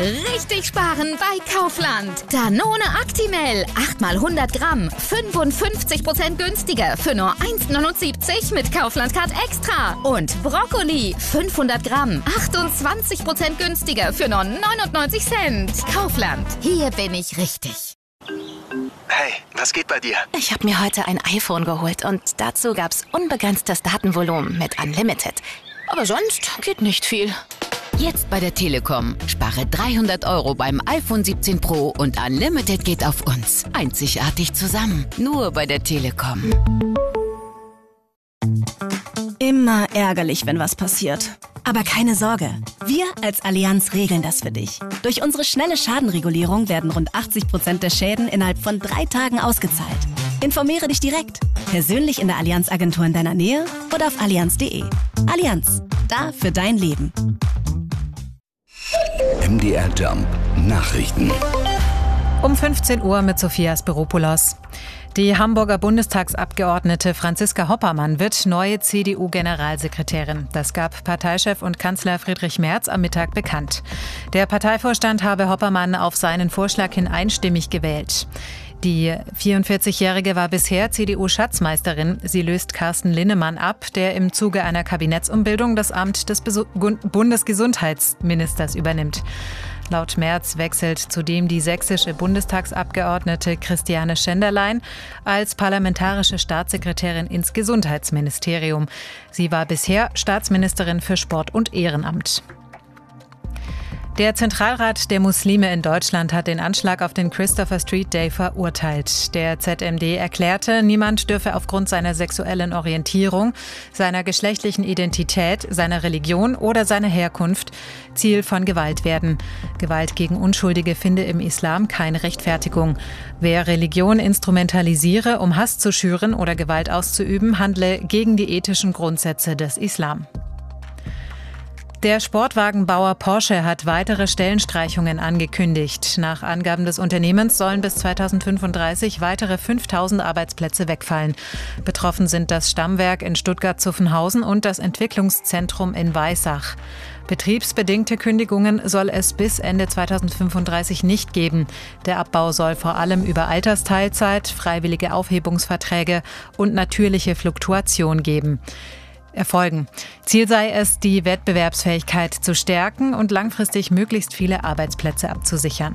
Richtig sparen bei Kaufland. Danone Actimel, 8 mal 100 Gramm, 55% günstiger für nur 1,79 mit Kaufland Card Extra. Und Brokkoli, 500 Gramm, 28% günstiger für nur 99 Cent. Kaufland, hier bin ich richtig. Hey, was geht bei dir? Ich habe mir heute ein iPhone geholt und dazu gab's unbegrenztes Datenvolumen mit Unlimited. Aber sonst geht nicht viel. Jetzt bei der Telekom. Spare 300 € beim iPhone 17 Pro und Unlimited geht auf uns. Einzigartig zusammen. Nur bei der Telekom. Immer ärgerlich, wenn was passiert. Aber keine Sorge, wir als Allianz regeln das für dich. Durch unsere schnelle Schadenregulierung werden rund 80% der Schäden innerhalb von 3 Tagen ausgezahlt. Informiere dich direkt, persönlich in der Allianz-Agentur in deiner Nähe oder auf allianz.de. Allianz, da für dein Leben. MDR Jump Nachrichten. Um 15 Uhr mit Sophia Spiropoulos. Die Hamburger Bundestagsabgeordnete Franziska Hoppermann wird neue CDU-Generalsekretärin. Das gab Parteichef und Kanzler Friedrich Merz am Mittag bekannt. Der Parteivorstand habe Hoppermann auf seinen Vorschlag hin einstimmig gewählt. Die 44-Jährige war bisher CDU-Schatzmeisterin. Sie löst Carsten Linnemann ab, der im Zuge einer Kabinettsumbildung das Amt des Bundesgesundheitsministers übernimmt. Laut Merz wechselt zudem die sächsische Bundestagsabgeordnete Christiane Schenderlein als parlamentarische Staatssekretärin ins Gesundheitsministerium. Sie war bisher Staatsministerin für Sport und Ehrenamt. Der Zentralrat der Muslime in Deutschland hat den Anschlag auf den Christopher Street Day verurteilt. Der ZMD erklärte, niemand dürfe aufgrund seiner sexuellen Orientierung, seiner geschlechtlichen Identität, seiner Religion oder seiner Herkunft Ziel von Gewalt werden. Gewalt gegen Unschuldige finde im Islam keine Rechtfertigung. Wer Religion instrumentalisiere, um Hass zu schüren oder Gewalt auszuüben, handle gegen die ethischen Grundsätze des Islam. Der Sportwagenbauer Porsche hat weitere Stellenstreichungen angekündigt. Nach Angaben des Unternehmens sollen bis 2035 weitere 5.000 Arbeitsplätze wegfallen. Betroffen sind das Stammwerk in Stuttgart-Zuffenhausen und das Entwicklungszentrum in Weissach. Betriebsbedingte Kündigungen soll es bis Ende 2035 nicht geben. Der Abbau soll vor allem über Altersteilzeit, freiwillige Aufhebungsverträge und natürliche Fluktuation erfolgen. Ziel sei es, die Wettbewerbsfähigkeit zu stärken und langfristig möglichst viele Arbeitsplätze abzusichern.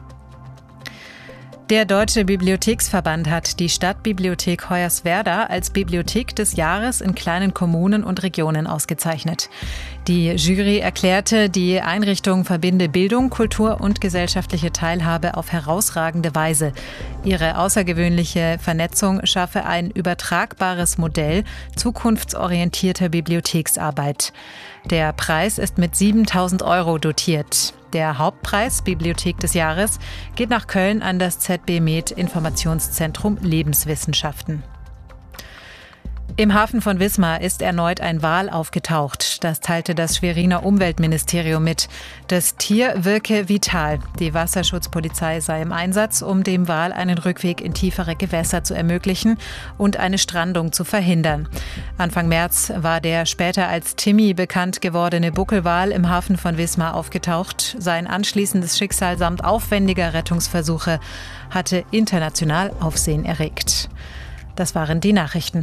Der Deutsche Bibliotheksverband hat die Stadtbibliothek Hoyerswerda als Bibliothek des Jahres in kleinen Kommunen und Regionen ausgezeichnet. Die Jury erklärte, die Einrichtung verbinde Bildung, Kultur und gesellschaftliche Teilhabe auf herausragende Weise. Ihre außergewöhnliche Vernetzung schaffe ein übertragbares Modell zukunftsorientierter Bibliotheksarbeit. Der Preis ist mit 7.000 € dotiert. Der Hauptpreis Bibliothek des Jahres geht nach Köln an das ZB Med Informationszentrum Lebenswissenschaften. Im Hafen von Wismar ist erneut ein Wal aufgetaucht. Das teilte das Schweriner Umweltministerium mit. Das Tier wirke vital. Die Wasserschutzpolizei sei im Einsatz, um dem Wal einen Rückweg in tiefere Gewässer zu ermöglichen und eine Strandung zu verhindern. Anfang März war der später als Timmy bekannt gewordene Buckelwal im Hafen von Wismar aufgetaucht. Sein anschließendes Schicksal samt aufwendiger Rettungsversuche hatte international Aufsehen erregt. Das waren die Nachrichten.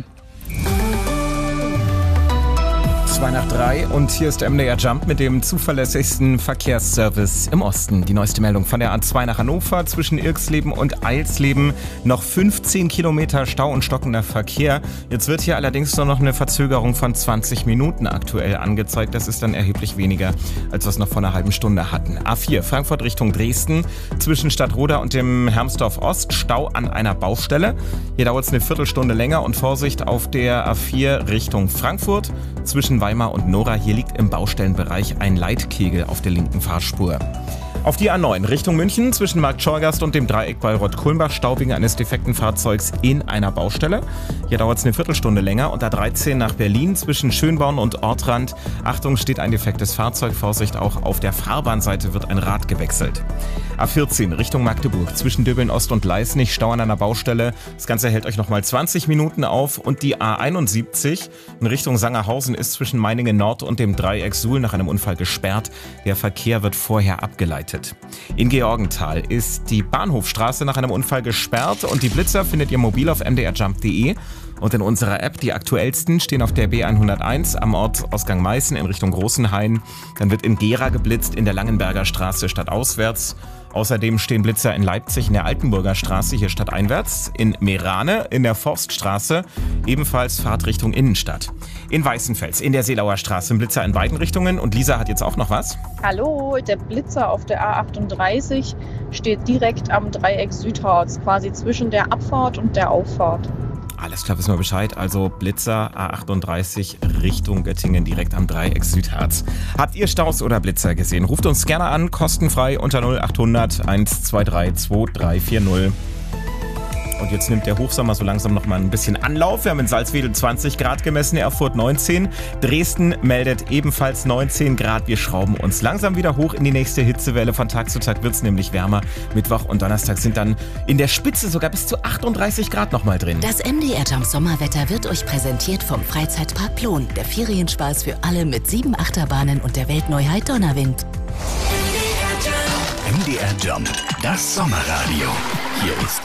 2:03 und hier ist MDR Jump mit dem zuverlässigsten Verkehrsservice im Osten. Die neueste Meldung von der A2 nach Hannover zwischen Irxleben und Eilsleben. Noch 15 Kilometer Stau und stockender Verkehr. Jetzt wird hier allerdings nur noch eine Verzögerung von 20 Minuten aktuell angezeigt. Das ist dann erheblich weniger, als wir es noch vor einer halben Stunde hatten. A4 Frankfurt Richtung Dresden zwischen Stadtroda und dem Hermsdorf Ost. Stau an einer Baustelle. Hier dauert es eine Viertelstunde länger und Vorsicht auf der A4 Richtung Frankfurt zwischen Weimar und Nora. Hier liegt im Baustellenbereich ein Leitkegel auf der linken Fahrspur. Auf die A9 Richtung München zwischen Markt Schorgast und dem Dreieck bei Rott-Kulmbach Stau wegen eines defekten Fahrzeugs in einer Baustelle. Hier dauert es eine Viertelstunde länger. Und A13 nach Berlin zwischen Schönborn und Ortrand. Achtung, steht ein defektes Fahrzeug. Vorsicht, auch auf der Fahrbahnseite wird ein Rad gewechselt. A14 Richtung Magdeburg zwischen Döbeln Ost und Leisnig Stau an einer Baustelle. Das Ganze hält euch nochmal 20 Minuten auf. Und die A71 in Richtung Sangerhausen ist zwischen Meiningen Nord und dem Dreieck Suhl nach einem Unfall gesperrt. Der Verkehr wird vorher abgeleitet. Unlimited. In Georgenthal ist die Bahnhofstraße nach einem Unfall gesperrt und die Blitzer findet ihr mobil auf mdrjump.de. Und in unserer App, die aktuellsten, stehen auf der B101 am Ort Ausgang Meißen in Richtung Großenhain. Dann wird in Gera geblitzt, in der Langenberger Straße stadtauswärts. Außerdem stehen Blitzer in Leipzig in der Altenburger Straße, hier stadteinwärts. In Meerane in der Forststraße, ebenfalls Fahrtrichtung Innenstadt. In Weißenfels in der Seelauer Straße ein Blitzer in beiden Richtungen. Und Lisa hat jetzt auch noch was. Hallo, der Blitzer auf der A38 steht direkt am Dreieck Südharz, quasi zwischen der Abfahrt und der Auffahrt. Alles klar, wissen wir Bescheid. Also Blitzer A38 Richtung Göttingen direkt am Dreieck Südharz. Habt ihr Staus oder Blitzer gesehen? Ruft uns gerne an, kostenfrei unter 0800 123 2340. Und jetzt nimmt der Hochsommer so langsam noch mal ein bisschen Anlauf. Wir haben in Salzwedel 20 Grad gemessen, Erfurt 19. Dresden meldet ebenfalls 19 Grad. Wir schrauben uns langsam wieder hoch in die nächste Hitzewelle. Von Tag zu Tag wird es nämlich wärmer. Mittwoch und Donnerstag sind dann in der Spitze sogar bis zu 38 Grad noch mal drin. Das MDR Jump Sommerwetter wird euch präsentiert vom Freizeitpark Plon. Der Ferienspaß für alle mit 7 Achterbahnen und der Weltneuheit Donnerwind. MDR Jump, das Sommerradio. Hier ist